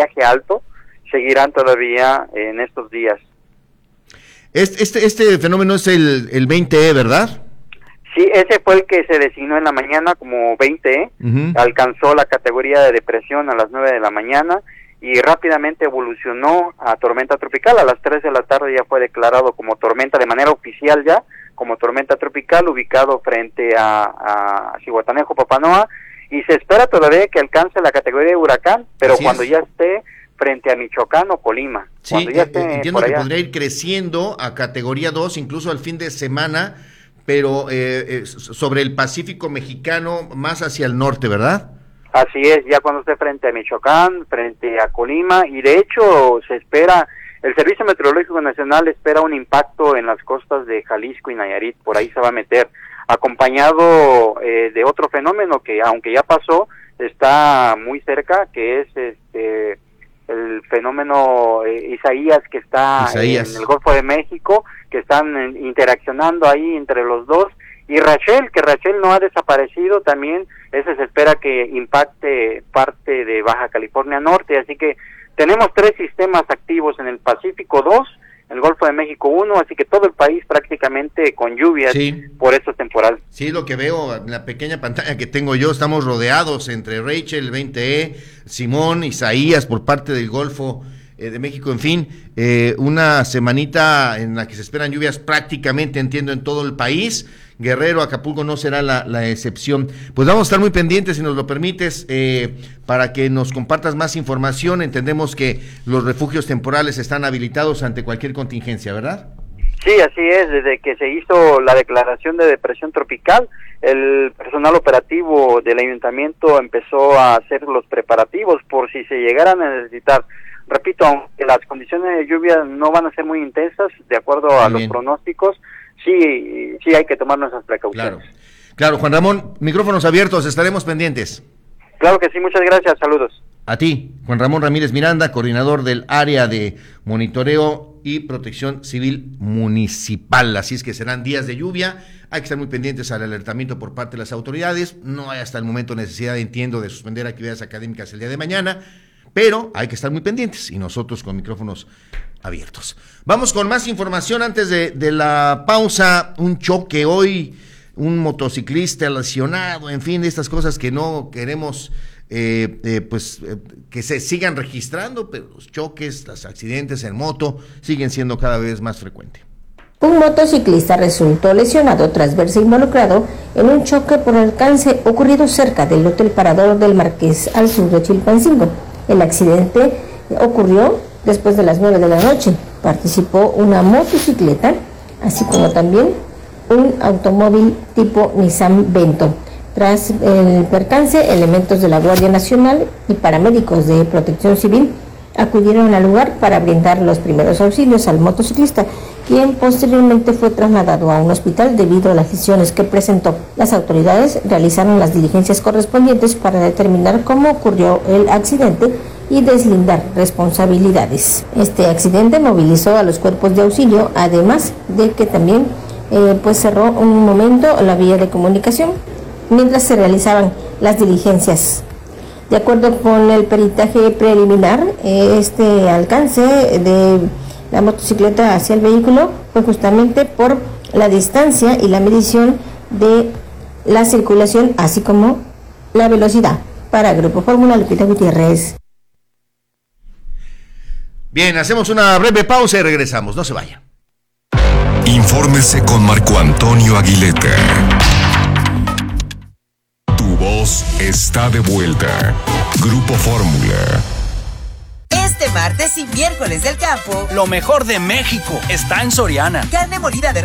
oleaje alto seguirán todavía en estos días. Este fenómeno es el 20E, ¿verdad? Sí, ese fue el que se designó en la mañana como 20E, alcanzó la categoría de depresión a las 9 de la mañana y rápidamente evolucionó a tormenta tropical. A las 3 de la tarde ya fue declarado como tormenta de manera oficial ya, como tormenta tropical, ubicado frente a Zihuatanejo, Papanoa, y se espera todavía que alcance la categoría de huracán, pero Así cuando es. ya esté frente a Michoacán o Colima. Sí, Cuando ya esté entiendo por que allá. podría ir creciendo a categoría 2, incluso al fin de semana, pero sobre el Pacífico mexicano, más hacia el norte, ¿verdad? Así es, ya cuando esté frente a Michoacán, frente a Colima, y de hecho se espera, el Servicio Meteorológico Nacional espera un impacto en las costas de Jalisco y Nayarit, por ahí se va a meter, acompañado de otro fenómeno que aunque ya pasó, está muy cerca, que es el fenómeno Isaías, que está en el Golfo de México, que están interaccionando ahí entre los dos, y Rachel, que Rachel no ha desaparecido también, ese se espera que impacte parte de Baja California Norte, así que tenemos 3 sistemas activos en el Pacífico, 2, el Golfo de México 1, así que todo el país prácticamente con lluvias por estos temporal. Sí, lo que veo en la pequeña pantalla que tengo yo, estamos rodeados entre Rachel, 20E, Simón, Isaías por parte del Golfo de México, en fin, una semanita en la que se esperan lluvias prácticamente, entiendo, en todo el país. Guerrero, Acapulco no será la excepción. Pues vamos a estar muy pendientes, si nos lo permites, para que nos compartas más información. Entendemos que los refugios temporales están habilitados ante cualquier contingencia, ¿verdad? Sí, así es. Desde que se hizo la declaración de depresión tropical, el personal operativo del ayuntamiento empezó a hacer los preparativos por si se llegaran a necesitar. Repito, aunque las condiciones de lluvia no van a ser muy intensas, de acuerdo a los pronósticos, sí hay que tomar nuestras precauciones. Claro, Juan Ramón, micrófonos abiertos, estaremos pendientes. Claro que sí, muchas gracias, saludos. A ti, Juan Ramón Ramírez Miranda, coordinador del área de monitoreo y protección civil municipal. Así es que serán días de lluvia, hay que estar muy pendientes al alertamiento por parte de las autoridades. No hay hasta el momento necesidad, entiendo, de suspender actividades académicas el día de mañana, pero hay que estar muy pendientes y nosotros con micrófonos abiertos. Vamos con más información antes de la pausa. Un choque hoy, un motociclista lesionado, en fin, estas cosas que no queremos que se sigan registrando, pero los choques, los accidentes en moto siguen siendo cada vez más frecuentes. Un motociclista resultó lesionado tras verse involucrado en un choque por alcance ocurrido cerca del Hotel Parador del Marqués, al sur de Chilpancingo. El accidente ocurrió después de las 9 de la noche. Participó una motocicleta, así como también un automóvil tipo Nissan Vento. Tras el percance, elementos de la Guardia Nacional y paramédicos de Protección Civil acudieron al lugar para brindar los primeros auxilios al motociclista, quien posteriormente fue trasladado a un hospital debido a las lesiones que presentó. Las autoridades realizaron las diligencias correspondientes para determinar cómo ocurrió el accidente y deslindar responsabilidades. Este accidente movilizó a los cuerpos de auxilio, además de que también cerró un momento la vía de comunicación mientras se realizaban las diligencias. De acuerdo con el peritaje preliminar, este alcance de la motocicleta hacia el vehículo fue justamente por la distancia y la medición de la circulación, así como la velocidad. Para Grupo Fórmula, Lupita Gutiérrez. Bien, hacemos una breve pausa y regresamos, no se vaya. Infórmese con Marco Antonio Aguileta. Tu voz está de vuelta. Grupo Fórmula. Este martes y miércoles del campo, lo mejor de México está en Soriana. Carne molida de